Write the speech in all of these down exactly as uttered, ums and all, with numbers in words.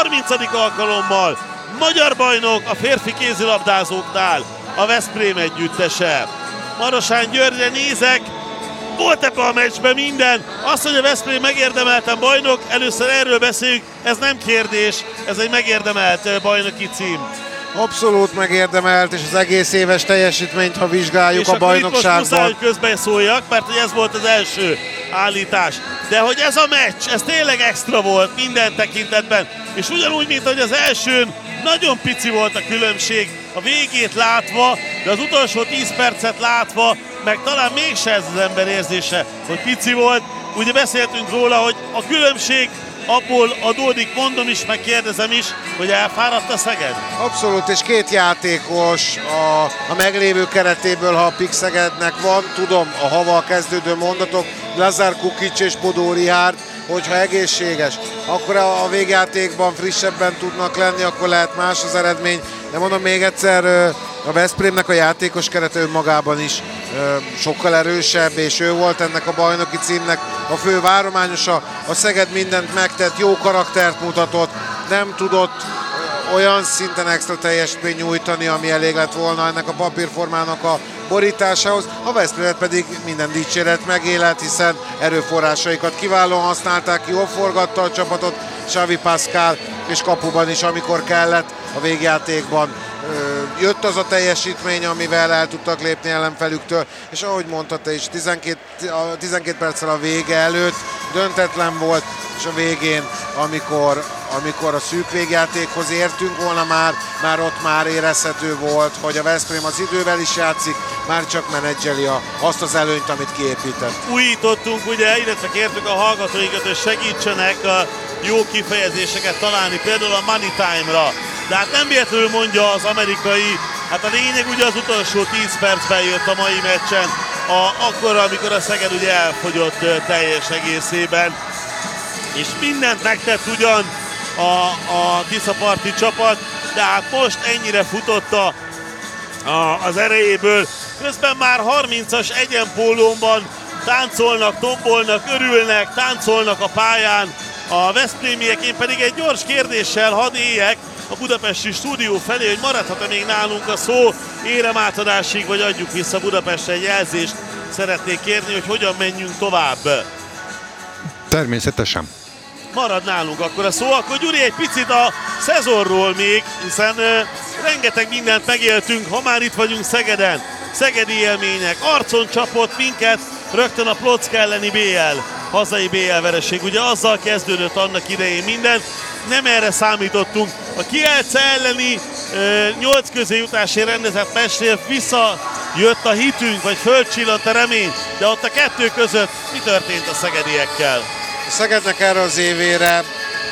harmincadik alkalommal magyar bajnok a férfi kézilabdázóknál a Veszprém együttese. Marosán Györgyre nézek, volt ebben a meccsben minden. Azt, hogy a Veszprém megérdemelten bajnok, először erről beszéljük, ez nem kérdés, ez egy megérdemelt bajnoki cím. Abszolút megérdemelt, és az egész éves teljesítményt, ha vizsgáljuk és a bajnokságban. És muszáj, hogy közben szóljak, mert hogy ez volt az első állítás. De hogy ez a meccs, ez tényleg extra volt minden tekintetben. És ugyanúgy, mint hogy az elsőn nagyon pici volt a különbség a végét látva, de az utolsó tíz percet látva, meg talán mégse ez az ember érzése, hogy pici volt. Ugye beszéltünk róla, hogy a különbség abból adódik, mondom is, meg kérdezem is, hogy elfáradt a Szeged? Abszolút, és két játékos a, a meglévő keretéből, ha a Pik Szegednek van, tudom, a haval kezdődő mondatok, Lazar Kukic és Bodó Rihárd, hogyha egészséges, akkor a végjátékban frissebben tudnak lenni, akkor lehet más az eredmény. De mondom még egyszer, a Veszprémnek a játékos kerete önmagában is sokkal erősebb, és ő volt ennek a bajnoki címnek a fő várományosa. A Szeged mindent megtett, jó karaktert mutatott, nem tudott olyan szinten extra teljesítményt nyújtani, ami elég lett volna ennek a papírformának a borításához. A Veszprémet pedig minden dicséret megélet, hiszen erőforrásaikat kiválóan használták, jól forgatta a csapatot, Xavi Pascal, és kapuban is, amikor kellett, a végjátékban jött az a teljesítmény, amivel el tudtak lépni ellenfelüktől, és ahogy mondta te is, tizenkét, tizenkét perccel a vége előtt döntetlen volt, és a végén, amikor, amikor a szűk végjátékhoz értünk volna már, már ott már érezhető volt, hogy a Veszprém az idővel is játszik, már csak menedzseli a, azt az előnyt, amit kiépített. Újítottunk ugye, illetve kértük a hallgatóinkat, hogy segítsenek a jó kifejezéseket találni, például a money time-ra. De hát nem véletlenül mondja az amerikai, hát a lényeg ugye az utolsó tíz percben jött a mai meccsen, a, akkor, amikor a Szeged ugye elfogyott teljes egészében. És mindent megtett ugyan a, a Tiszaparti csapat, de hát most ennyire futott a, a, az erejéből. Közben már harmincas egyenpólómban táncolnak, tombolnak, örülnek, táncolnak a pályán. A veszprémiek, én pedig egy gyors kérdéssel hadd éljek a budapesti stúdió felé, hogy maradhat-e még nálunk a szó éremátadásig, vagy adjuk vissza Budapestre egy jelzést. Szeretnék kérni, hogy hogyan menjünk tovább. Természetesen. Marad nálunk akkor a szó. Akkor Gyuri, egy picit a szezonról még, hiszen uh, rengeteg mindent megéltünk, ha már itt vagyunk Szegeden. Szegedi élmények, arcon csapott minket rögtön a Plock elleni bé el, hazai bé el vereség. Ugye azzal kezdődött annak idején minden, nem erre számítottunk. A Kielce elleni uh, nyolc közé jutásért rendezett meccsnél visszajött a hitünk, vagy földcsillant a remény, de ott a kettő között mi történt a szegediekkel? A Szegednek erre az évére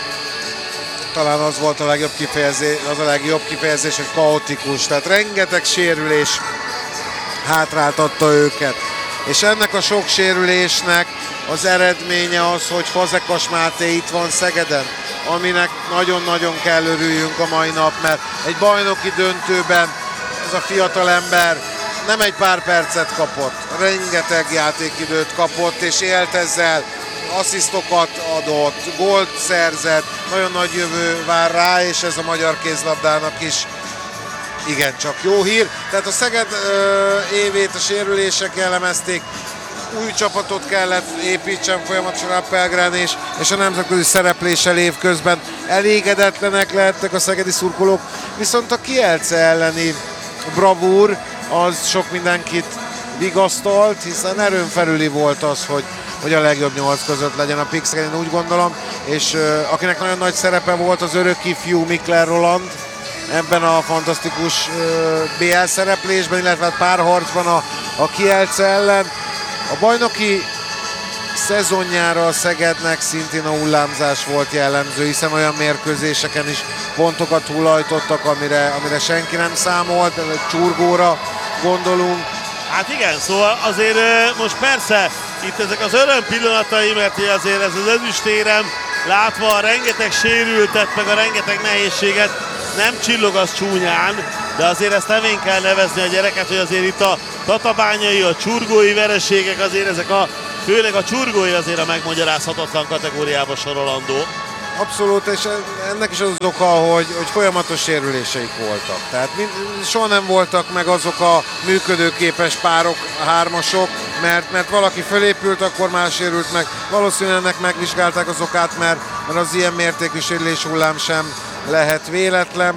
talán az volt a legjobb kifejezés, az a legjobb kifejezés, hogy kaotikus, tehát rengeteg sérülés hátráltatta őket. És ennek a sok sérülésnek az eredménye az, hogy Fazekas Máté itt van Szegeden, aminek nagyon-nagyon kell örüljünk a mai nap, mert egy bajnoki döntőben ez a fiatal ember nem egy pár percet kapott, rengeteg játékidőt kapott, és élt ezzel, asszisztokat adott, gólt szerzett, nagyon nagy jövő vár rá, és ez a magyar kézlabdának is igencsak jó hír. Tehát a Szeged ö, évét a sérülések jellemezték, új csapatot kellett építsen folyamatosan a Pelgrán, és, és a nemzetközi szerepléssel évközben elégedetlenek lehettek a szegedi szurkolók, viszont a Kielce elleni bravúr az sok mindenkit vigasztalt, hiszen erőn felüli volt az, hogy hogy a legjobb nyolc között legyen a Pik Szeged, én úgy gondolom, és uh, akinek nagyon nagy szerepe volt az örök ifjú Mikler Roland ebben a fantasztikus uh, bé el szereplésben, illetve párharcban a, a Kielce ellen. A bajnoki szezonjára a Szegednek szintén a hullámzás volt jellemző, hiszen olyan mérkőzéseken is pontokat hullajtottak, amire, amire senki nem számolt, egy csurgóra gondolunk. Hát igen, szóval azért most persze itt ezek az öröm pillanatai, mert azért ez az ezüstérem látva a rengeteg sérültet, meg a rengeteg nehézséget nem csillog az csúnyán, de azért ezt nevén kell nevezni a gyereket, hogy azért itt a tatabányai, a csurgói vereségek, azért ezek a, főleg a csurgói azért a megmagyarázhatatlan kategóriába sorolandó. Abszolút, és ennek is az oka, hogy, hogy folyamatos sérüléseik voltak. Tehát mind, soha nem voltak meg azok a működőképes párok, hármasok, mert, mert valaki fölépült, akkor már sérült meg. Valószínűleg ennek megvizsgálták az okát, mert, mert az ilyen mértékű sérülés hullám sem lehet véletlen,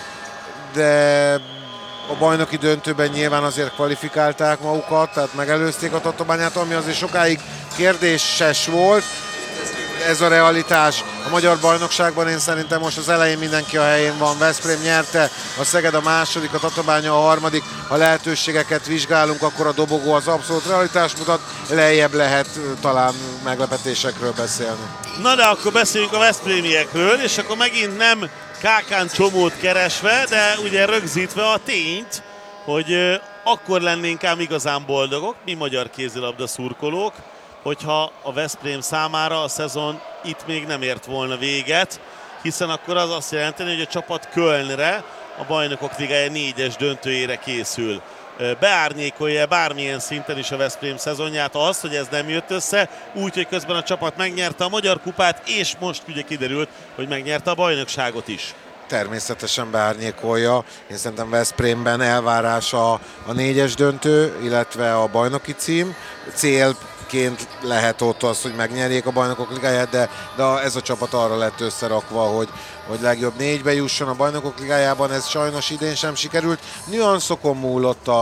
de a bajnoki döntőben nyilván azért kvalifikálták magukat, tehát megelőzték a Tatabányát, ami azért sokáig kérdéses volt. Ez a realitás a magyar bajnokságban, én szerintem most az elején mindenki a helyén van. Veszprém nyerte, a Szeged a második, a Tatabánya a harmadik. Ha lehetőségeket vizsgálunk, akkor a dobogó az abszolút realitás mutat, lejjebb lehet talán meglepetésekről beszélni. Na de akkor beszéljünk a veszprémiekről, és akkor megint nem kákán csomót keresve, de ugye rögzítve a tényt, hogy akkor lennénk ám igazán boldogok, mi magyar kézilabda szurkolók, hogyha a Veszprém számára a szezon itt még nem ért volna véget, hiszen akkor az azt jelenteni, hogy a csapat Kölnre, a Bajnokok Ligája négyes döntőjére készül. Beárnyékolja bármilyen szinten is a Veszprém szezonját az, hogy ez nem jött össze, úgyhogy közben a csapat megnyerte a Magyar Kupát, és most ugye kiderült, hogy megnyerte a bajnokságot is. Természetesen beárnyékolja. Én szerintem Veszprémben elvárás a, a négyes döntő, illetve a bajnoki cím. Célként lehet ott az, hogy megnyerjék a Bajnokok Ligáját, de, de ez a csapat arra lett összerakva, hogy, hogy legjobb négybe jusson a Bajnokok Ligájában. Ez sajnos idén sem sikerült. Nüanszokon múlott a,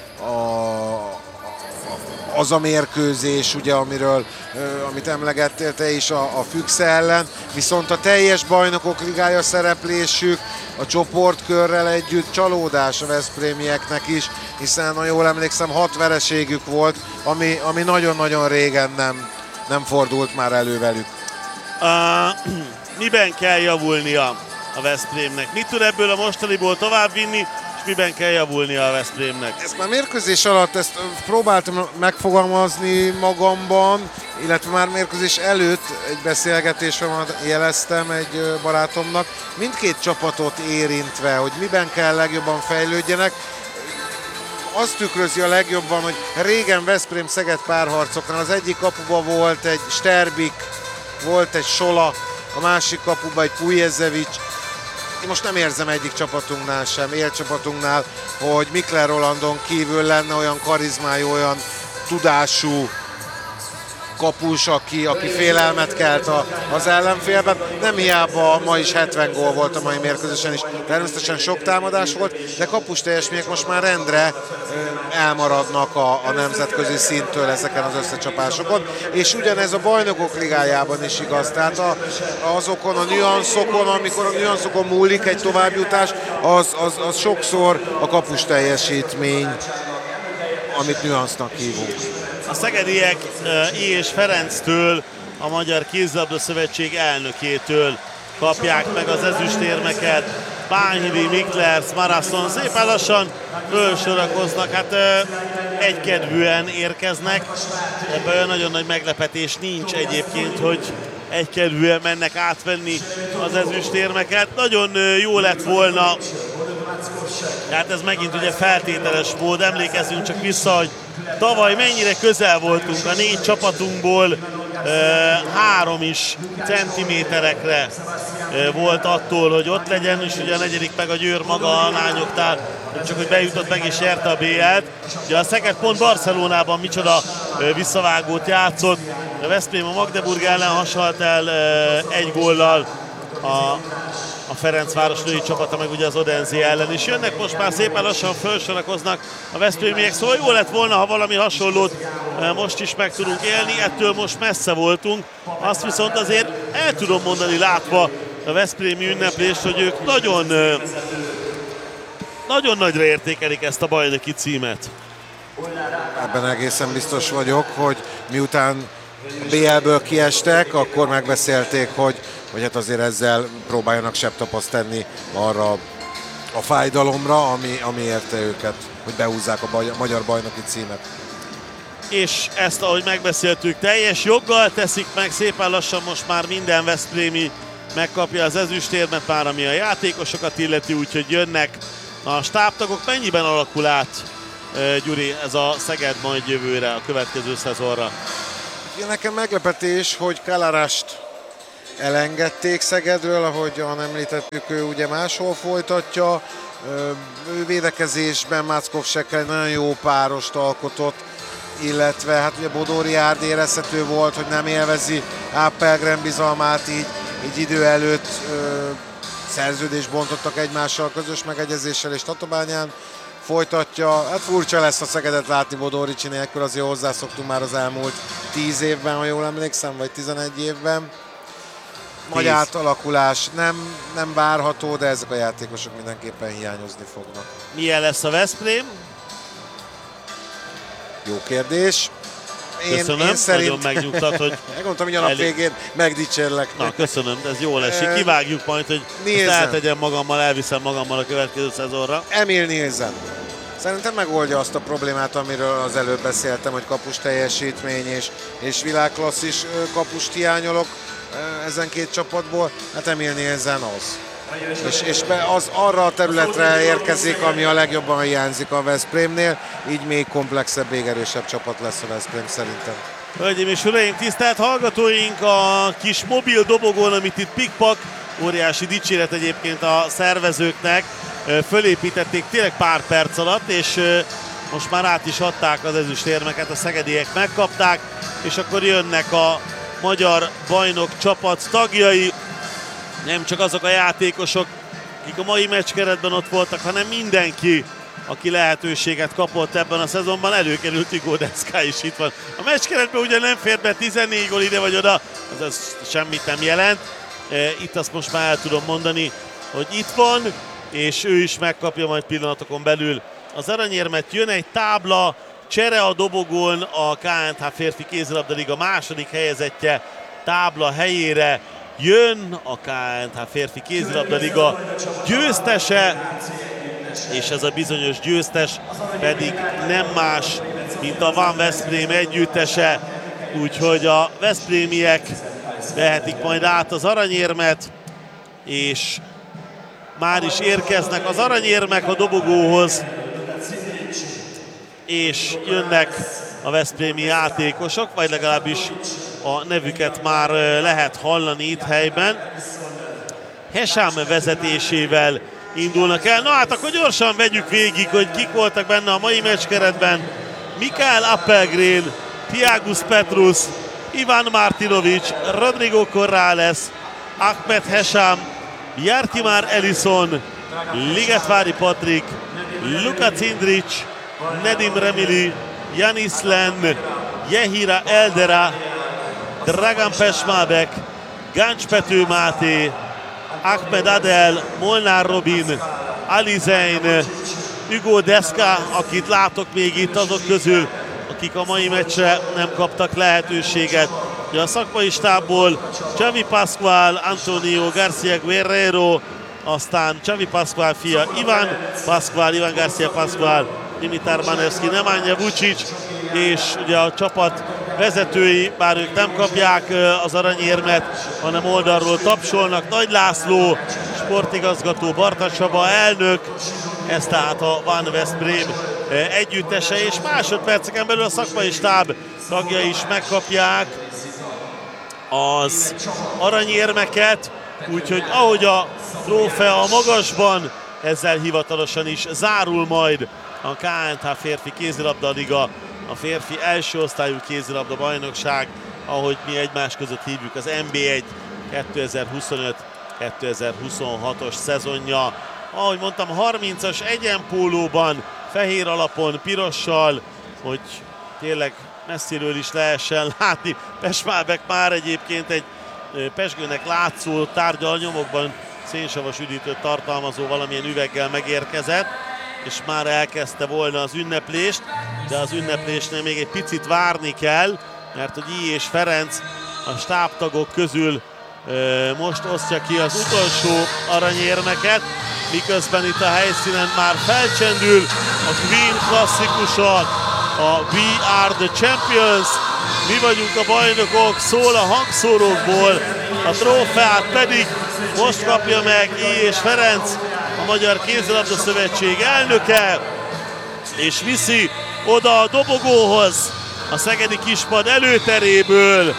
a az a mérkőzés, ugye, amiről, amit emlegettél te is a, a Füchse ellen, viszont a teljes Bajnokok Ligája szereplésük a csoportkörrel együtt csalódás a veszprémieknek is, hiszen, ha jól emlékszem, hat vereségük volt, ami, ami nagyon-nagyon régen nem, nem fordult már elő velük. Uh, miben kell javulnia a Veszprémnek? Mit tud ebből a mostaniból továbbvinni? És miben kell javulnia a Veszprémnek? Ezt már mérkőzés alatt ezt próbáltam megfogalmazni magamban, illetve már mérkőzés előtt egy beszélgetésben jeleztem egy barátomnak, mindkét csapatot érintve, hogy miben kell legjobban fejlődjenek. Azt tükrözi a legjobban, hogy régen Veszprém-Szeged párharcoknál az egyik kapuban volt egy Sterbik, volt egy Sola, a másik kapuban egy Pujezevics. Én most nem érzem egyik csapatunknál sem, élcsapatunknál, hogy Mikler Rolandon kívül lenne olyan karizmájú, olyan tudású kapus, aki, aki félelmet kelt a, az ellenfélben. Nem hiába ma is hetven gól volt a mai mérkőzésen is. Természetesen sok támadás volt, de kapus teljesmények most már rendre elmaradnak a, a nemzetközi szinttől ezeken az összecsapásokon. És ugyanez a Bajnokok Ligájában is igaz. Tehát a, azokon a nüanszokon, amikor a nüanszokon múlik egy továbbjutás, az, az, az sokszor a kapus teljesítmény, amit nüansznak hívunk. A szegediek I. és Ferenctől, a Magyar Kézilabda Szövetség elnökétől kapják meg az ezüstérmeket. Bányhidi, Mikler, Marathon szépen lassan fölsorakoznak, hát egykedvűen érkeznek. Ebben olyan nagyon nagy meglepetés nincs egyébként, hogy egykedvűen mennek átvenni az ezüstérmeket. Nagyon jó lett volna, hát ez megint ugye feltételes mód, emlékezzünk csak vissza, hogy tavaly mennyire közel voltunk a négy csapatunkból, három is centiméterekre volt attól, hogy ott legyen, és ugye a negyedik meg a Győr maga a lányoknál, csak hogy bejutott meg és nyerte a bé el-t. Ugye a Szeged pont Barcelonában micsoda visszavágót játszott, a Veszprém a Magdeburg ellen hasalt el egy góllal, a a Ferencváros női csapata meg ugye az Odense ellen is jönnek, most már szépen lassan felsorakoznak a veszprémiek, szóval jó lett volna, ha valami hasonlót most is meg tudunk élni, ettől most messze voltunk, azt viszont azért el tudom mondani látva a veszprémi ünneplést, hogy ők nagyon, nagyon nagyra értékelik ezt a bajnoki címet. Ebben egészen biztos vagyok, hogy miután a bé el-ből kiestek, akkor megbeszélték, hogy hogy hát azért ezzel próbáljanak sebtapaszt tenni arra a fájdalomra, ami, ami érte őket, hogy behúzzák a baj, magyar bajnoki címet. És ezt, ahogy megbeszéltük, teljes joggal teszik meg, szépen lassan most már minden veszprémi megkapja az ezüstérmet, már ami a játékosokat illeti, úgyhogy jönnek a stábtagok. Mennyiben alakul át, Gyuri, ez a Szeged majd jövőre, a következő szezonra? Nekem meglepetés, hogy Kalarást elengedték Szegedről, ahogyan említettük, ő ugye máshol folytatja. Ő védekezésben Máczkov-Sekkel nagyon jó párost alkotott, illetve hát ugye Bodor Riard érezhető volt, hogy nem élvezi Apelgren bizalmát, így, így idő előtt ö, szerződést bontottak egymással közös megegyezéssel, és Tatabányán folytatja. Hát furcsa lesz a Szegedet látni Bodoricsi nélkül, azért hozzászoktunk már az elmúlt tíz évben, ha jól emlékszem, vagy tizenegy évben. Nagy átalakulás nem, nem várható, de ezek a játékosok mindenképpen hiányozni fognak. Milyen lesz a Veszprém? Jó kérdés. Én, köszönöm, én szerint... nagyon megnyugtat, hogy... Megmondtam, hogy a nap végén megdicsérlek. Na, köszönöm, ez jól esik. Kivágjuk majd, hogy ezt eltegyem magammal, elviszem magammal a következő szezonra. Emil Nielsen. Szerintem megoldja azt a problémát, amiről az előbb beszéltem, hogy kapus teljesítmény és, és világklasszis kapust hiányolok ezen két csapatból. Hát Emil Nielsen az. És, és az arra a területre érkezik, ami a legjobban hiányzik a Veszprémnél, így még komplexebb, még erősebb csapat lesz a Veszprém szerintem. Hölgyeim és uraim, tisztelt hallgatóink, a kis mobil dobogón, amit itt pikpak, óriási dicséret egyébként a szervezőknek, fölépítették tényleg pár perc alatt, és most már át is adták az ezüstérmeket, a szegediek megkapták, és akkor jönnek a magyar bajnok csapat tagjai, nem csak azok a játékosok, akik a mai meccskeretben ott voltak, hanem mindenki, aki lehetőséget kapott ebben a szezonban. Előkerült Hugo Deszka is itt van. A meccskeretben ugye nem fér be tizennégy gól ide vagy oda, az, az semmit nem jelent. Itt azt most már el tudom mondani, hogy itt van, és ő is megkapja majd pillanatokon belül az aranyérmet. Jön egy tábla, csere a dobogón, a ká en há férfi kézilabdaliga második helyezettje tábla helyére jön, a ká en há férfi kézilabdaliga győztese, és ez a bizonyos győztes pedig nem más, mint a Van Veszprém együttese, úgyhogy a veszprémiek vehetik majd át az aranyérmet, és már is érkeznek az aranyérmek a dobogóhoz, és jönnek a veszprémi játékosok, vagy legalábbis a nevüket már lehet hallani itt helyben. Hesam vezetésével indulnak el. Na hát akkor gyorsan vegyük végig, hogy kik voltak benne a mai meccskeretben. Mikael Apelgren, Tiagus Petrus, Ivan Martinovic, Rodrigo Corrales, Ahmed Hesam, Jartimár Ellison, Ligetvári Patrik, Luka Cindric, Nedim Remili, Janis Len, Jehira Eldera, Dragan Pesmabek, Gáncs Pető Máté, Ahmed Adel, Molnár Robin, Ali Zein, Hugo Deszka, akit látok még itt azok közül, akik a mai meccsre nem kaptak lehetőséget. A szakmai stábból Xavi Pascual, Antonio García Guerrero, aztán Xavi Pascual fia Ivan Pascual, Ivan García Pascual, Dimitar Manevski, Nemanja Vucic, és ugye a csapat vezetői, bár ők nem kapják az aranyérmet, hanem oldalról tapsolnak. Nagy László, sportigazgató, Barta Csaba elnök, ez tehát a Van Veszprém együttese, és másodperceken belül a szakmai stáb tagjai is megkapják az aranyérmeket, úgyhogy ahogy a trófea magasban, ezzel hivatalosan is zárul majd a ká en há férfi kézilabdaliga, a férfi első osztályú kézilabda bajnokság, ahogy mi egymás között hívjuk, az en bé egy kétezer-huszonöt kétezer-huszonhatos szezonja. Ahogy mondtam, harmincas egyenpólóban, fehér alapon, pirossal, hogy tényleg messziről is lehessen látni. Pesmabek már egyébként egy pezsgőnek látszó tárgyal nyomokban szénsavas üdítőt tartalmazó valamilyen üveggel megérkezett, és már elkezdte volna az ünneplést, de az ünneplésnél még egy picit várni kell, mert hogy I. és Ferenc a stábtagok közül ö, most osztja ki az utolsó aranyérmeket, miközben itt a helyszínen már felcsendül a Queen klasszikusa, a We Are The Champions, mi vagyunk a bajnokok, szól a hangszórókból, a trófeát pedig most kapja meg I. és Ferenc, a Magyar Kézilabda Szövetség elnöke, és viszi oda a dobogóhoz a szegedi kispad előteréből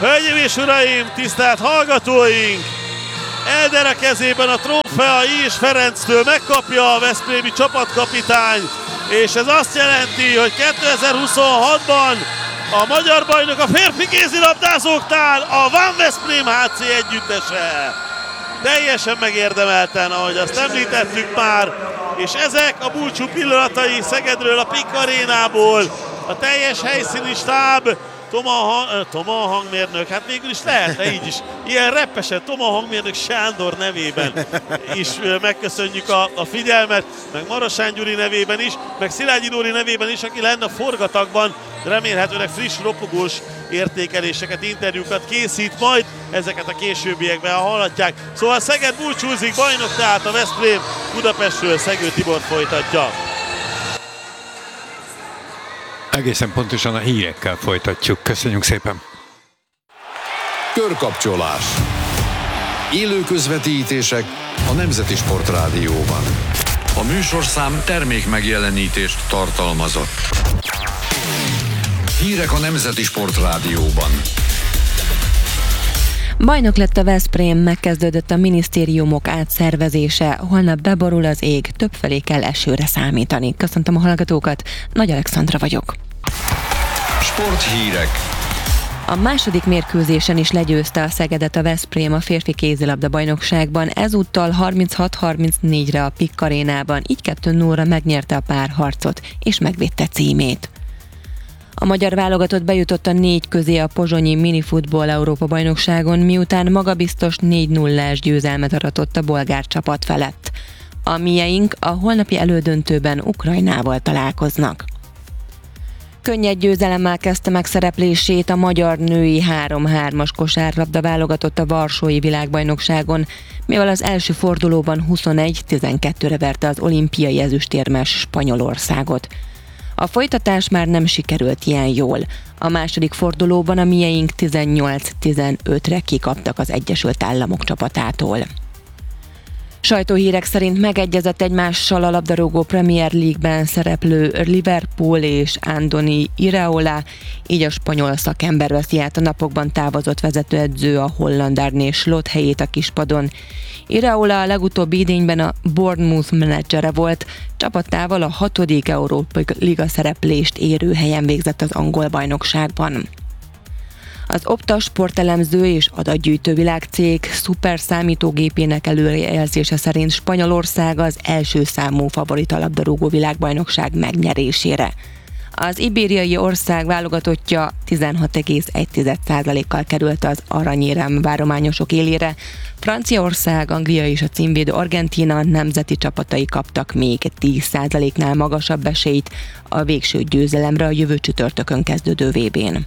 Hölgyeim és uraim, tisztelt hallgatóink! Elder a kezében a trófea és Ferenctől megkapja a veszprémi csapatkapitány, és ez azt jelenti, hogy kétezer-huszonhatban a magyar bajnok a férfi kézilabdázóknál a Van Veszprém há cé együttese. Teljesen megérdemelten, ahogy azt említettük már, és ezek a búcsú pillanatai Szegedről, a Pik Arénából, a teljes helyszíni stáb, Toma, hang, Toma hangmérnök, hát végül is lehetne így is. Ilyen reppesen Toma hangmérnök Sándor nevében is megköszönjük a, a figyelmet, meg Marosán Gyuri nevében is, meg Szilágyi Dóri nevében is, aki lenne a forgatagban, remélhetőleg friss, ropogós értékeléseket, interjúkat készít majd, ezeket a későbbiekben hallatják. Szóval Szeged búcsúzik, bajnok tehát a Veszprém, Budapestről Szegő Tibor folytatja. Egészen pontosan a hírekkel folytatjuk. Köszönjük szépen! Körkapcsolás. Élő közvetítések a Nemzeti Sportrádióban. A műsorszám termék megjelenítést tartalmazott. Hírek a Nemzeti Sportrádióban. Bajnok lett a Veszprém, megkezdődött a minisztériumok átszervezése, holnap beborul az ég, többfelé kell esőre számítani. Köszöntöm a hallgatókat, Nagy Alexandra vagyok. Sporthírek. A második mérkőzésen is legyőzte a Szegedet a Veszprém a férfi kézilabda bajnokságban, ezúttal harminchat harmincnégyre a Pik Arénában, így kettő nullra megnyerte a párharcot és megvédte címét. A magyar válogatott bejutott a négy közé a pozsonyi minifutball Európa bajnokságon, miután magabiztos négy nullás győzelmet aratott a bolgár csapat felett. A mieink a holnapi elődöntőben Ukrajnával találkoznak. Könnyed győzelemmel kezdte meg szereplését a magyar női három hármas kosárlabda válogatott a Varsói világbajnokságon, mivel az első fordulóban huszonegy tizenkettőre verte az olimpiai ezüstérmes Spanyolországot. A folytatás már nem sikerült ilyen jól. A második fordulóban a mieink tizennyolc tizenötre kikaptak az Egyesült Államok csapatától. Sajtóhírek szerint megegyezett egymással a labdarúgó Premier League-ben szereplő Liverpool és Andoni Iraola, így a spanyol szakember veszi át a napokban távozott vezetőedző a holland Arné Slot helyét a kispadon. Iraola a legutóbbi idényben a Bournemouth menedzsere volt, csapatával a hatodik Európai Liga szereplést érő helyen végzett az angol bajnokságban. Az Opta sportelemző és adatgyűjtő világcég szuper számítógépének előrejelzése szerint Spanyolország az első számú favorit a labdarúgó világbajnokság megnyerésére. Az ibériai ország válogatottja tizenhat egész egy százalékkal került az aranyérem várományosok élére. Franciaország, Anglia és a címvédő Argentína nemzeti csapatai kaptak még tíz százaléknál magasabb esélyt a végső győzelemre a jövő csütörtökön kezdődő vé bén.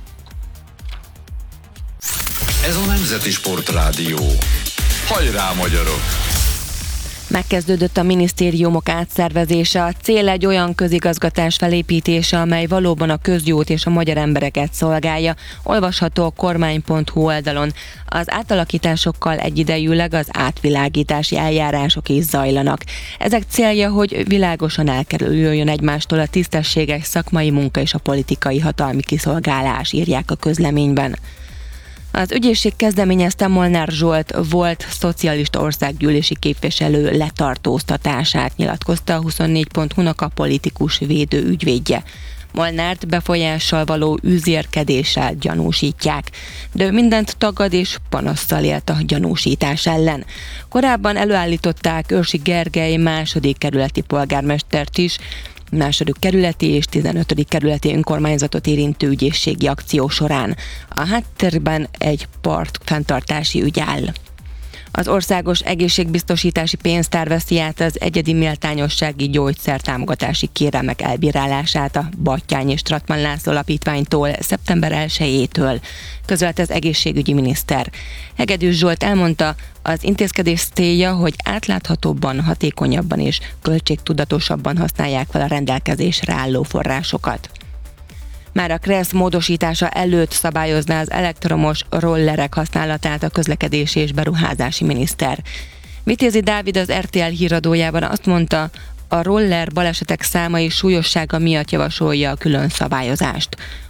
Ez a Nemzeti Sportrádió. Hajrá, magyarok! Megkezdődött a minisztériumok átszervezése, a cél egy olyan közigazgatás felépítése, amely valóban a közjót és a magyar embereket szolgálja. Olvasható a kormány pont hu oldalon. Az átalakításokkal egyidejűleg az átvilágítási eljárások is zajlanak. Ezek célja, hogy világosan elkerüljön egymástól a tisztességes szakmai munka és a politikai hatalmi kiszolgálás, írják a közleményben. Az ügyészség kezdeményezte Molnár Zsolt volt szocialista országgyűlési képviselő letartóztatását, nyilatkozta a huszonnégy pont hu-nak a politikus védő ügyvédje. Molnárt befolyással való üzérkedéssel gyanúsítják, de ő mindent tagad és panasszal élt a gyanúsítás ellen. Korábban előállították Őrsi Gergely második kerületi polgármestert is, második kerületi és tizenötödik kerületi önkormányzatot érintő ügyészségi akció során. A háttérben egy part fenntartási ügy áll. Az Országos Egészségbiztosítási Pénztár veszi át az egyedi méltányossági gyógyszertámogatási kérelmek elbírálását a Batthyány és Stratman László Alapítványtól szeptember elsejétől, közölte az egészségügyi miniszter. Hegedűs Zsolt elmondta, az intézkedés célja, hogy átláthatóbban, hatékonyabban és költségtudatosabban használják fel a rendelkezésre álló forrásokat. Már a KRESZ módosítása előtt szabályozná az elektromos rollerek használatát a közlekedési és beruházási miniszter. Vitézi Dávid az er té el híradójában azt mondta, a roller balesetek száma és súlyossága miatt javasolja a külön szabályozást.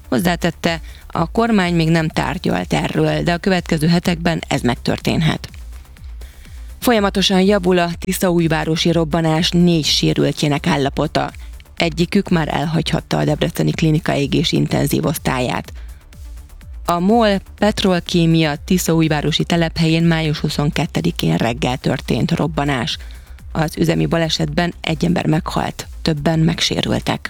Hozzátette, a kormány még nem tárgyalt erről, de a következő hetekben ez megtörténhet. Folyamatosan javul a tiszaújvárosi robbanás négy sérültjének állapota. Egyikük már elhagyhatta a debreceni klinika égés intenzív osztályát. A MOL Petrolkémia tiszaújvárosi telephelyén május huszonkettedikén reggel történt robbanás. Az üzemi balesetben egy ember meghalt, többen megsérültek.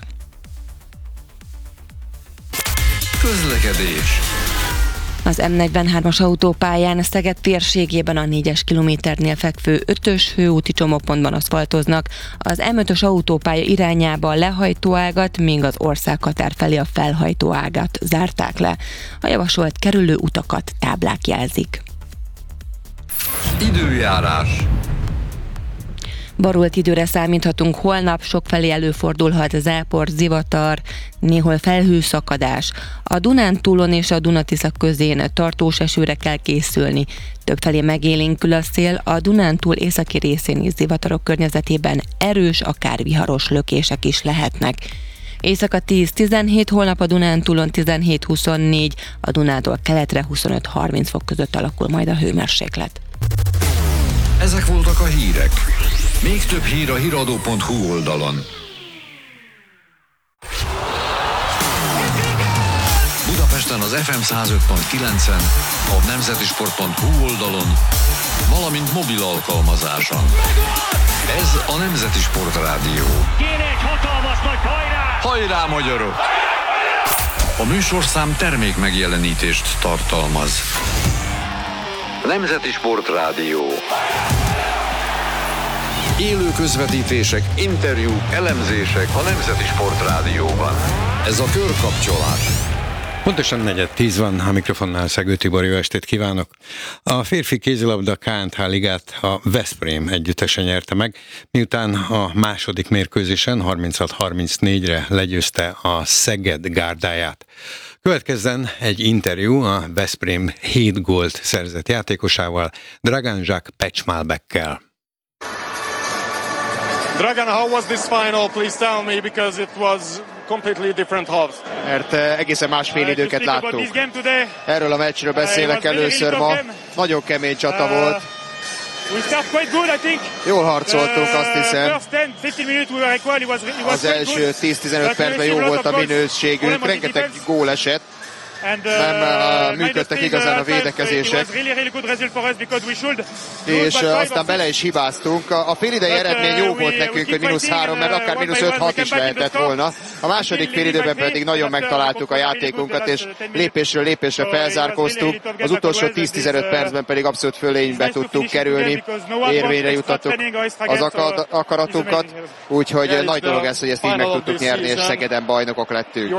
Közlekedés. Az M negyvenhármas autópályán Szeged térségében a négyes kilométernél fekvő ötös főúti csomópontban aszfaltoznak, az M ötös autópálya irányába a lehajtóágat, míg az országhatár felé a felhajtóágat zárták le. A javasolt kerülő utakat táblák jelzik. Időjárás. Borult időre számíthatunk holnap, sokfelé előfordulhat zápor, zivatar, néhol felhőszakadás. A Dunántúlon és a Dunatisza közén tartós esőre kell készülni. Többfelé megélénkül a szél, a Dunántúl északi részén is zivatarok környezetében erős, akár viharos lökések is lehetnek. Éjszaka tíz-tizenhét, holnap a Dunántúlon tizenhét-huszonnégy, a Dunától keletre huszonöt-harminc fok között alakul majd a hőmérséklet. Ezek voltak a hírek. Még több hír a híradó pont hu oldalon. Budapesten az ef em száz öt pont kilencen, a nemzetisport pont hu oldalon, valamint mobil alkalmazáson. Ez a Nemzeti Sport Rádió. Kéne egy hatalmas nagy hajrá! Hajrá, magyarok! A műsorszám termék megjelenítést tartalmaz. Nemzeti Sport Rádió. Élő közvetítések, interjúk, elemzések a Nemzeti Sport Rádióban. Ez a körkapcsolás. Pontosan negyed tíz van, a mikrofonnál Szegő Tibor, jó estét kívánok. A férfi kézilabda ká és há ligát a Veszprém együttese nyerte meg, miután a második mérkőzésen harminchat harmincnégyre legyőzte a Szeged gárdáját. Következzen egy interjú a Veszprém hét gólt szerzett játékosával, Dragan Zsák Pecsmálbekkel. Dragan, how was this final? Please tell me, because it was completely different halves. Mert egészen más fél időket láttunk. Erről a meccsről beszélek először ma. Nagyon kemény csata volt. Jól harcoltunk, azt hiszem. Az első tíz-tizenöt percben jó volt a minőségünk. Rengeteg gól esett. Nem uh, működtek igazán a védekezések, és uh, aztán bele is hibáztunk. A félidei eredmény jó volt nekünk, hogy mínusz három, mert akár mínusz öt-hat is lehetett volna. A második félidőben pedig nagyon megtaláltuk a játékunkat, és lépésről lépésre felzárkóztunk. Az utolsó tíz-tizenöt percben pedig abszolút fölénybe tudtuk kerülni, érvényre jutottuk az akad- akaratunkat, úgyhogy nagy dolog ez, hogy ezt így meg tudtuk nyerni, és Szegeden bajnokok lettünk.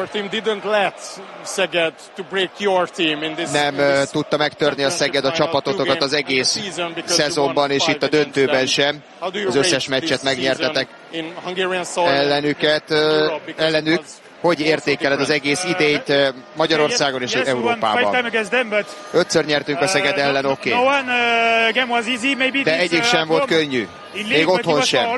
Nem uh, tudta megtörni a Szeged a csapatotokat az egész szezonban, és itt a döntőben sem. Az összes meccset megnyertetek ellenüket, uh, ellenük. Hogy értékeled az egész idényt uh, Magyarországon és Európában? Ötször nyertünk a Szeged ellen, oké. Okay. De egyik sem volt könnyű. Még otthon sem.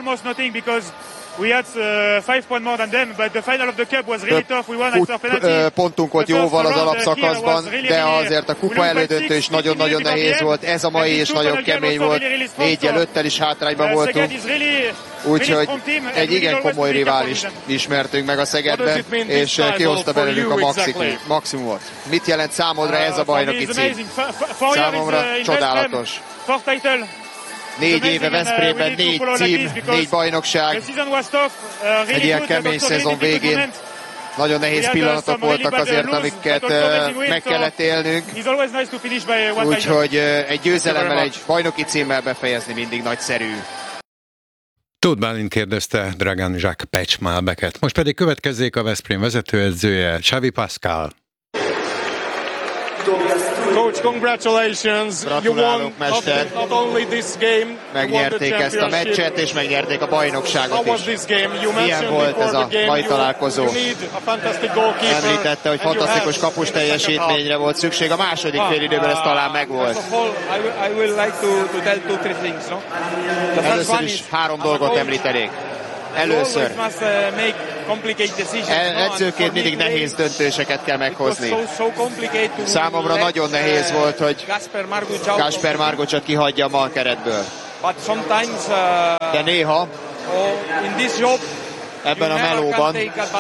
Több pontunk volt jóval az alapszakaszban, de azért a kupa elődöntő is nagyon-nagyon nehéz volt. Ez a mai is nagyon kemény volt. négyel öttel is hátrányban voltunk. Úgyhogy egy igen komoly riválist ismertünk meg a Szegedben, és kihozta belőlük a maximumot. Mit jelent számodra ez a bajnoki cím? Számomra csodálatos. Négy éve Veszprémben, négy cím, négy bajnokság, egy ilyen kemény szezon végén. Nagyon nehéz pillanatok voltak azért, amiket meg kellett élnünk. Úgyhogy egy győzelemmel, egy bajnoki címmel befejezni mindig nagyszerű. Tóth Bálint kérdezte Dragan Zsák Pecsmálbeket. Most pedig következzék a Veszprém vezetőedzője, Xavi Pascal. Coach, congratulations. Gratulálok, mester. Not only this game, megnyerték ezt a meccset, és megnyerték a bajnokságot is. Milyen volt ez a mai találkozó? Említette, hogy fantasztikus kapus teljesítményre volt szükség. A második félidőben ez talán megvolt. Először is három dolgot említenék. Először Edzőként mindig nehéz döntéseket kell meghozni. Számomra nagyon nehéz volt, hogy Gáspár Margocsot kihagyja a MAN keretből. De néha ebben a melóban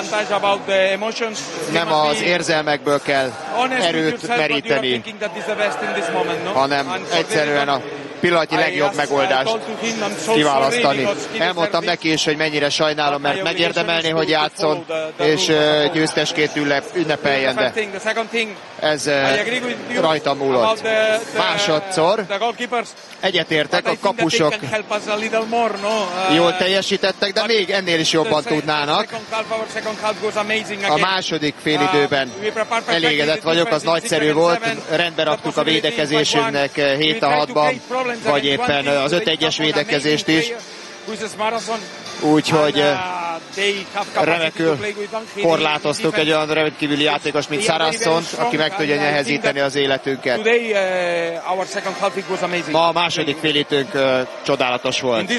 nem az érzelmekből kell erőt meríteni, hanem egyszerűen a pillanatnyi legjobb megoldást kiválasztani. Elmondtam neki is, hogy mennyire sajnálom, mert megérdemelné, hogy játszon, és győztesként ünnepeljen, de ez rajta múlott. Másodszor egyetértek, a kapusok jól teljesítettek, de még ennél is jobban tudnának. A második félidőben elégedett vagyok, az nagyszerű volt, rendbe raktuk a védekezésünknek hét a hatban, vagy éppen az öt egyes védekezést is. Úgyhogy remekül korlátoztuk egy olyan rendkívüli játékos, mint Saracont, aki meg tudja nehezíteni az életünket. Ma a második félidőnk csodálatos volt.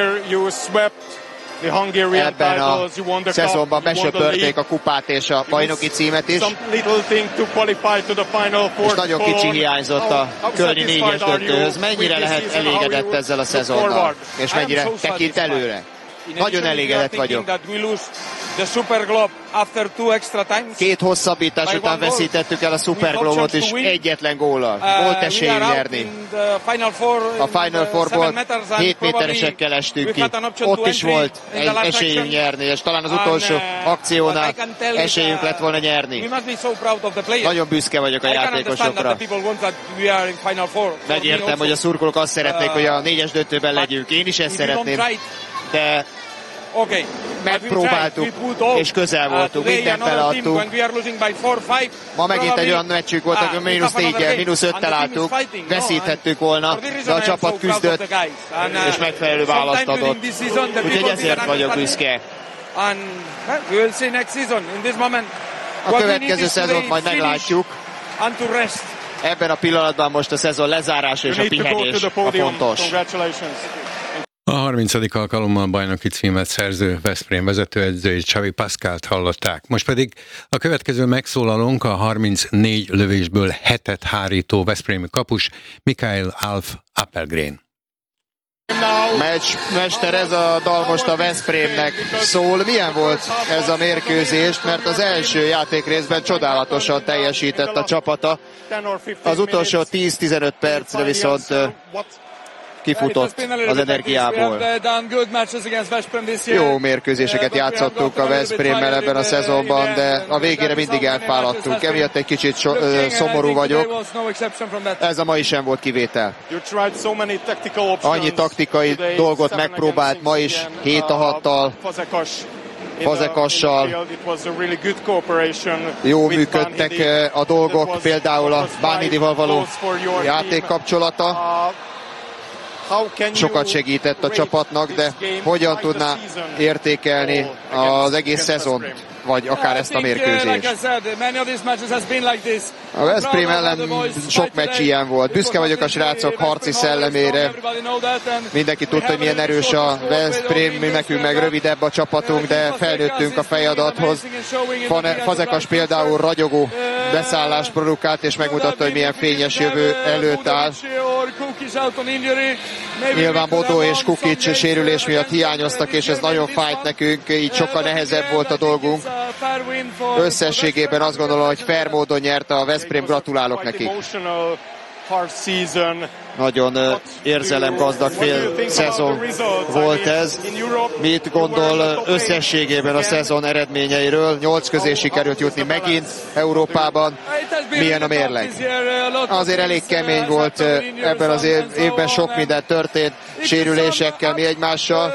Ebben a szezonban besöpörték a kupát és a bajnoki címet is, és nagyon kicsi hiányzott a kölni négyes döntőhöz. Mennyire lehet elégedett ezzel a szezonnal, és mennyire tekint előre? Nagyon elégedett vagyok. Két hosszabbítás után veszítettük el a Super Globe-ot is egyetlen góllal. Volt esélyünk nyerni. A Final Fourból hét méteresekkel estünk ki. Ott is volt egy esélyünk nyerni, és talán az utolsó akciónál esélyünk lett volna nyerni. Nagyon büszke vagyok a játékosokra. Megértem, hogy a szurkolók azt szeretnék, hogy a négyes döntőben legyünk. Én is ezt szeretném. De megpróbáltuk, és közel voltunk, mindent beleadtuk. Ma megint egy olyan meccsünk volt, hogy mínusz négyel, mínusz öttel álltuk, veszíthettük volna, de a csapat küzdött, és megfelelő választ adott. Úgyhogy ezért vagyok büszke. A következő szezont majd meglátjuk. Ebben a pillanatban most a szezon lezárása és a pihenés a fontos. A harmincadik alkalommal bajnoki címet szerző Veszprém vezetőedzői Xavi Pascalt hallották. Most pedig a következő megszólalónk a harmincnégy lövésből hetet hárító veszprémi kapus Mikael Alf Appelgren. Meccsmester, ez a dal most a Veszprémnek szól. Milyen volt ez a mérkőzés? Mert az első játékrészben csodálatosan teljesített a csapata. Az utolsó tíz-tizenöt percre viszont kifutott az energiából. Jó mérkőzéseket játszottunk a Veszprémmel ebben a szezonban, de a végére mindig elfáradtunk. Emiatt egy kicsit so, ö, szomorú vagyok. Ez a mai sem volt kivétel. Annyi taktikai dolgot megpróbált ma is, hét a hattal, Fazekassal. Jó működtek a dolgok, például a Bánidival való játékkapcsolata. Sokat segített a csapatnak, de hogyan tudná értékelni az egész szezont, vagy akár ezt a mérkőzést? A Veszprém ellen sok meccs ilyen volt. Büszke vagyok a srácok harci szellemére. Mindenki tudta, hogy milyen erős a Veszprém, mi nekünk meg rövidebb a csapatunk, de felnőttünk a feladatthoz. Fazekas például ragyogó beszállást produkált, és megmutatta, hogy milyen fényes jövő előtt áll. Nyilván Bodó és Kukic sérülés miatt hiányoztak, és ez nagyon fájt nekünk, így sokkal nehezebb volt a dolgunk. Összességében azt gondolom, hogy fair módon nyerte a Veszprém, gratulálok neki. Nagyon uh, érzelemgazdag fél szezon volt ez. Mit gondol összességében a szezon eredményeiről? Nyolc közé sikerült jutni megint Európában. Milyen a mérleg? Azért elég kemény volt uh, ebben az év, évben, sok minden történt, sérülésekkel, mi egymással.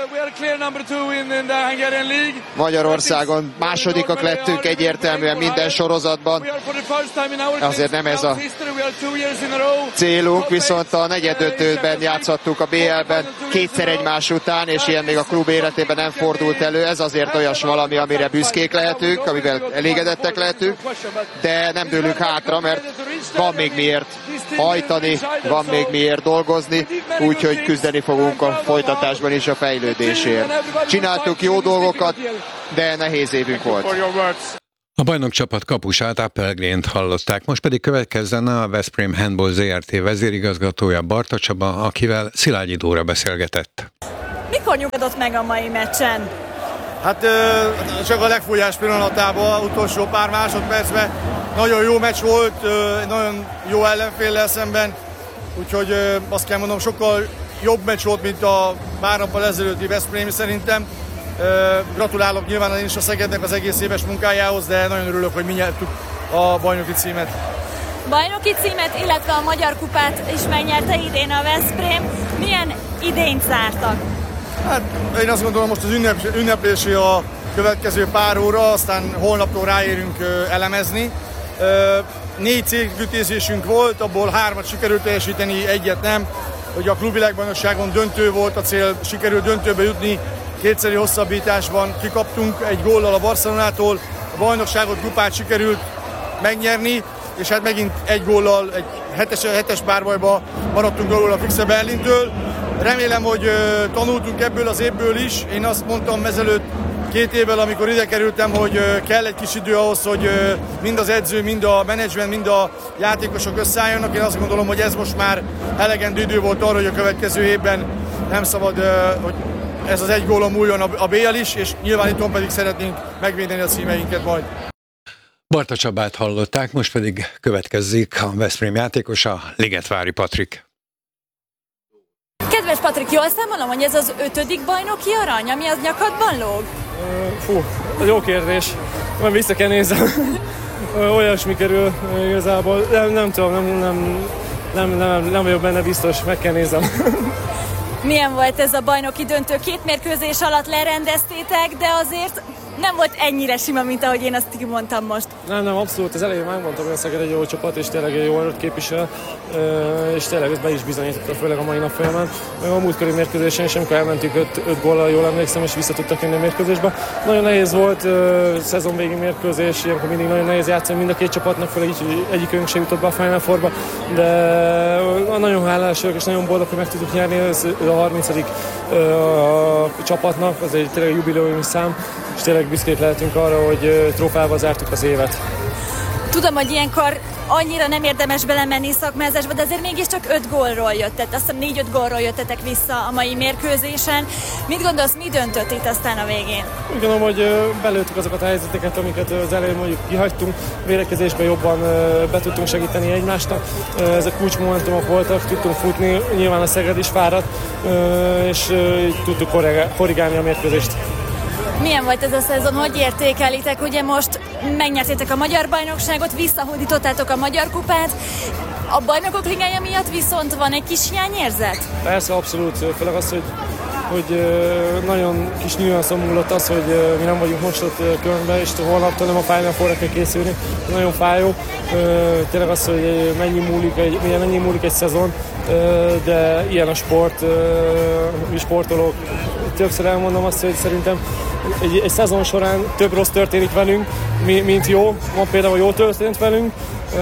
Magyarországon másodikak lettünk egyértelműen minden sorozatban. Azért nem ez a célunk, viszont a negyeddöntőben játszottunk a bé el-ben kétszer egymás után, és ilyen még a klub életében nem fordult elő. Ez azért olyas valami, amire büszkék lehetünk, amivel elégedettek lehetünk, de nem dőlünk hátra, mert van még miért hajtani, van még miért dolgozni, úgyhogy küzdeni fogunk a folytatásban is a fejlődésért. Csináltuk jó dolgokat, de nehéz évünk volt. A bajnokcsapat kapusát, Appelgrént hallották, most pedig következzen a Veszprém Handball zé er té vezérigazgatója, Barta Csaba, akivel Szilágyi Dóra beszélgetett. Mikor nyugodott meg a mai meccsen? Hát csak a legfújás pillanatában, utolsó pár másodpercben. Nagyon jó meccs volt, nagyon jó ellenféllel szemben, úgyhogy azt kell mondanom, sokkal jobb meccs volt, mint a pár nappal ezelőtti Veszprém szerintem. Gratulálok nyilván én is a Szegednek az egész éves munkájához, de nagyon örülök, hogy mi nyertük a bajnoki címet. Bajnoki címet, illetve a Magyar Kupát is megnyerte idén a Veszprém. Milyen idényt zártak? Hát én azt gondolom, most az ünnep, ünneplési a következő pár óra, aztán holnaptól ráérünk elemezni. Négy célkütőzésünk volt, abból hármat sikerült teljesíteni, egyet nem. Ugye a klubvilágbajnokságon döntő volt a cél, sikerült döntőbe jutni, kétszeri hosszabbításban kikaptunk egy góllal a Barcelonától, a bajnokságot, kupát sikerült megnyerni, és hát megint egy góllal, egy hetes, hetes párbajba maradtunk alul a Füchse Berlintől. Remélem, hogy uh, tanultunk ebből az évből is. Én azt mondtam ezelőtt két évvel, amikor ide kerültem, hogy uh, kell egy kis idő ahhoz, hogy uh, mind az edző, mind a menedzsment, mind a játékosok összeálljanak. Én azt gondolom, hogy ez most már elegendő idő volt arra, hogy a következő évben nem szabad, uh, hogy ez az egy gólon múljon a bé el is, és nyilván itthon pedig szeretnénk megvédeni a címeinket majd. Barta Csabát hallották, most pedig következzék a Veszprém játékosa, Ligetvári Patrik. Kedves Patrik, jól számolom, hogy ez az ötödik bajnoki arany, ami az nyakadban lóg? Fú, jó kérdés. Majd vissza kell nézem. Olyasmi kerül igazából. Nem, nem tudom, nem, nem, nem, nem, nem vagyok benne biztos, meg kell nézem. Milyen volt ez a bajnoki döntő? Két mérkőzés alatt lerendeztétek, de azért nem volt ennyire sima, mint ahogy én azt kimondtam most. Nem, nem, abszolút. Az elején megmondtam, hogy a Szeged egy jó csapat, és tényleg egy jó erőt képvisel, és tényleg ezt be is bizonyította, főleg a mai nap folyamán. Meg a múltkori mérkőzésen is, amikor elmentünk öt góllal, jól emlékszem, és vissza tudtak jönni a mérkőzésbe. Nagyon nehéz volt, szezon végi mérkőzés, ilyenkor mindig nagyon nehéz játszani mind a két csapatnak, főleg így egyikünk sem jutott be a Final Fourba, de nagyon hálás vagyok, és nagyon boldog, hogy meg tudjuk nyerni. Ez a harmincadik a csapatnak, az egy tényleg jubileumi szám, és tényleg büszkék lehetünk arra, hogy trófával zártuk az évet. Tudom, hogy ilyenkor annyira nem érdemes belemenni szakmázásba, de azért mégiscsak öt gólról jöttet, azt hiszem négy-öt gólról jöttetek vissza a mai mérkőzésen. Mit gondolsz, mi döntött itt aztán a végén? Úgy gondolom, hogy belőttük azokat a helyzeteket, amiket az elején mondjuk kihagytunk, védekezésben jobban be tudtunk segíteni egymásnak. Ezek kulcsmomentumok voltak, tudtunk futni, nyilván a Szeged is fáradt, és tudtuk korrigálni a mérkőzést. Milyen volt ez a szezon? Hogy értékelitek? Ugye most megnyertétek a Magyar Bajnokságot, visszahódítottátok a Magyar Kupát. A Bajnokok Ligája miatt viszont van egy kis hiányérzet? Persze, abszolút. Főleg az, hogy, hogy nagyon kis nüanszon múlott az, hogy mi nem vagyunk most ott körbe, és holnaptól nem a Final Fourra kell készülni. Nagyon fájó. Tényleg az, hogy mennyi múlik egy, mennyi múlik egy szezon, de ilyen a sport, mi sportolók. Többször elmondom azt, hogy szerintem egy, egy szezon során több rossz történik velünk, mint jó. Van például, jó történt velünk,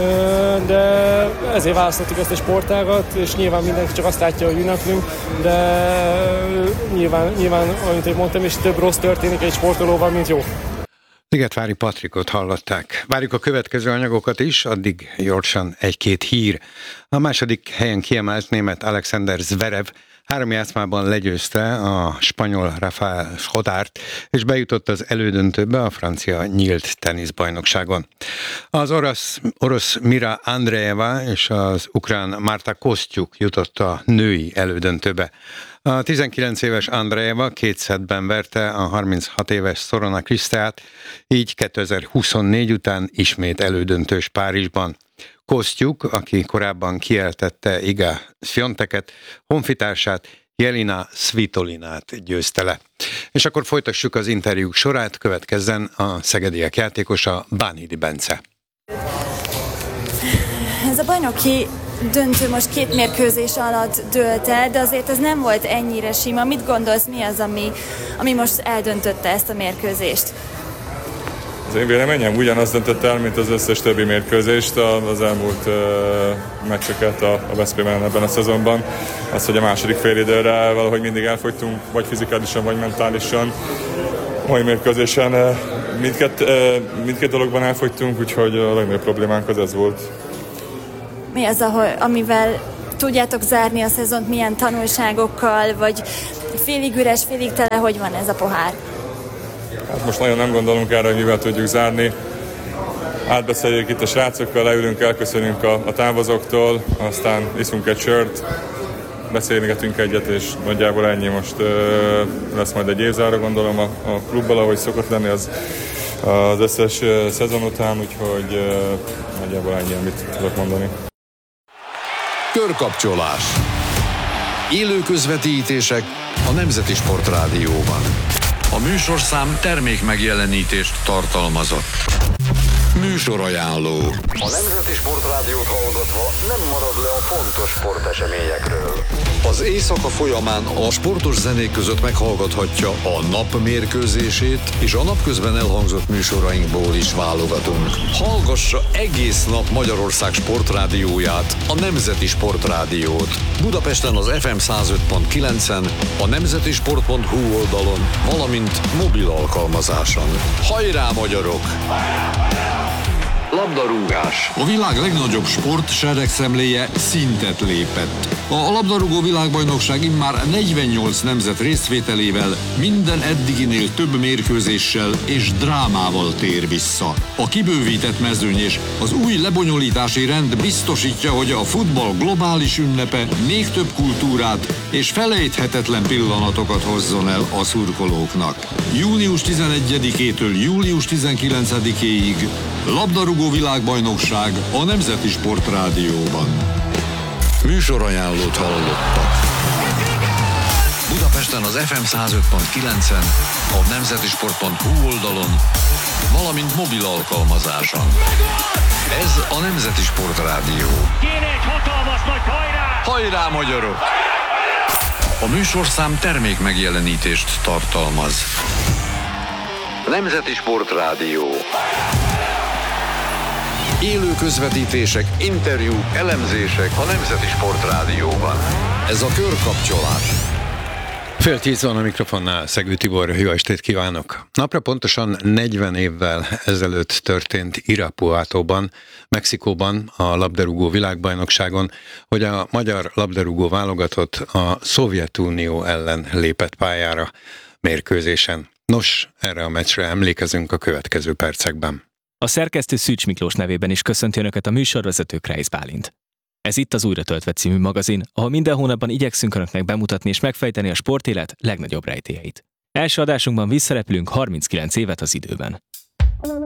de ezért választottuk ezt a sportágat, és nyilván mindenki csak azt látja, hogy ünneplünk, de nyilván, nyilván amit mondtam, és több rossz történik egy sportolóval, mint jó. Ligetvári Patrikot hallották. Várjuk a következő anyagokat is, addig gyorsan egy-két hír. A második helyen kiemelt német Alexander Zverev három játszmában legyőzte a spanyol Rafael Schodárt, és bejutott az elődöntőbe a francia nyílt teniszbajnokságon. Az orosz, orosz Mira Andreeva és az ukrán Marta Kostyuk jutott a női elődöntőbe. A tizenkilenc éves Andreeva két szettben verte a harminchat éves Sorona Kriszteát, így kétezer-huszonnégy után ismét elődöntős Párizsban. Kostyuk, aki korábban kieltette Iga Swiateket, honfitársát, Jelena Svitolinát győzte le. És akkor folytassuk az interjúk sorát, következzen a szegediek játékosa, Bánhidi Bence. Ez a bajnoki döntő most két mérkőzés alatt dőlt el, de azért ez nem volt ennyire sima. Mit gondolsz, mi az, ami, ami most eldöntötte ezt a mérkőzést? Az én véleményem ugyanazt döntött el, mint az összes többi mérkőzést, az elmúlt uh, meccseket a, a Veszprémen ebben a szezonban. Az, hogy a második félidőre valahogy mindig elfogytunk, vagy fizikálisan, vagy mentálisan. A mai mérkőzésen uh, mindkét, uh, mindkét dologban elfogytunk, úgyhogy a legnagyobb problémánk az ez volt. Mi az, ahol, amivel tudjátok zárni a szezont, milyen tanulságokkal, vagy félig üres, félig tele, hogy van ez a pohár? Hát most nagyon nem gondolunk erre, hogy mivel tudjuk zárni. Átbeszéljük itt a srácokkal, leülünk, elköszönünk a, a távozóktól, aztán iszunk egy sört, beszélgetünk egyet, és nagyjából ennyi. Most ö, lesz majd egy évzáró, gondolom, a, a klubbal, ahogy szokott lenni az, az összes ö, szezon után, úgyhogy ö, nagyjából ennyi, amit tudok mondani. Körkapcsolás. Élő közvetítések a Nemzeti Sport Rádióban. A műsorszám termék megjelenítést tartalmazott. Műsorajánló. A Nemzeti Sport Rádiót hallgatva nem marad le a fontos sporteseményekről. Az éjszaka folyamán a sportos zenék között meghallgathatja a nap mérkőzését, és a napközben elhangzott műsorainkból is válogatunk. Hallgassa egész nap Magyarország sportrádióját, a Nemzeti Sport Rádiót. Budapesten az ef em száz öt pont kilencen, a nemzetisport pont hu oldalon, valamint mobil alkalmazáson. Hajrá, magyarok! Labdarúgás. A világ legnagyobb sport seregszemléje szintet lépett. A labdarúgó világbajnokság immár negyvennyolc nemzet részvételével minden eddiginél több mérkőzéssel és drámával tér vissza. A kibővített mezőny és az új lebonyolítási rend biztosítja, hogy a futball globális ünnepe még több kultúrát és felejthetetlen pillanatokat hozzon el a szurkolóknak. június tizenegyedikétől július tizenkilencedikéig labdarúgó világbajnokság a Nemzeti Sport Rádióban. Műsorajánlót hallottak. Budapesten az ef em száz öt pont kilencen, a nemzetisport pont hu oldalon, valamint mobil alkalmazáson. Ez a Nemzeti Sport Rádió. Kéne egy hatalmas nagy hajrá! Hajrá, magyarok! A műsorszám termék megjelenítést tartalmaz. Nemzeti Sport Rádió. Élő közvetítések, interjúk, elemzések a Nemzeti Sport Rádióban. Ez a körkapcsolás. Fél tíz van a mikrofonnál, Szegő Tibor, jó estét kívánok! Napra pontosan negyven évvel ezelőtt történt Irapuatóban, Mexikóban a labdarúgó világbajnokságon, hogy a magyar labdarúgó válogatott a Szovjetunió ellen lépett pályára mérkőzésen. Nos, erre a meccsre emlékezünk a következő percekben. A szerkesztő Szűcs Miklós nevében is köszönti Önöket a műsorvezető Kreisz Bálint. Ez itt az Újra töltve című magazin, ahol minden hónapban igyekszünk Önöknek bemutatni és megfejteni a sportélet legnagyobb rejtélyeit. Első adásunkban visszarepülünk harminckilenc évet az időben.